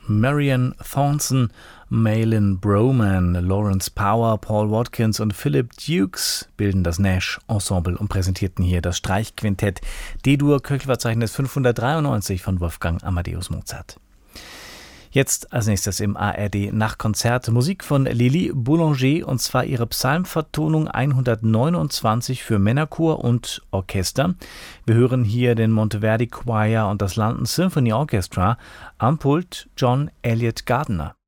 Marianne Thornton, Malin Broman, Lawrence Power, Paul Watkins und Philip Dukes bilden das Nash Ensemble und präsentierten hier das Streichquintett D-Dur Köchelverzeichnis 593 von Wolfgang Amadeus Mozart. Jetzt als nächstes im ARD Nachtkonzert Musik von Lili Boulanger, und zwar ihre Psalmvertonung 129 für Männerchor und Orchester. Wir hören hier den Monteverdi Choir und das London Symphony Orchestra, am Pult John Elliott Gardiner.